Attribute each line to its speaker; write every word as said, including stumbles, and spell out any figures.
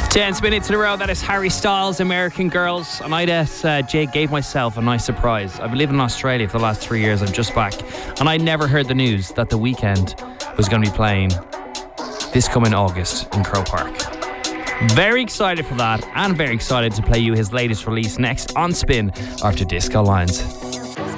Speaker 1: Ten minutes in a row, that is Harry Styles, American Girls. And I guess uh, Jake gave myself a nice surprise. I've been living in Australia for the last three years. I'm just back. And I never heard the news that The Weeknd was going to be playing this coming August in Croke Park. Very excited for that, and very excited to play you his latest release next on Spin after Disco Lines.